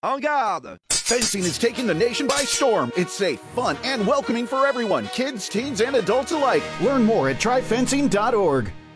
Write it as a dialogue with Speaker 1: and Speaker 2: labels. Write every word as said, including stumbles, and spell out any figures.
Speaker 1: En garde! Fencing is taking the nation by storm. It's safe, fun, and welcoming for everyone, kids, teens, and adults alike.
Speaker 2: Learn more at try fencing dot org.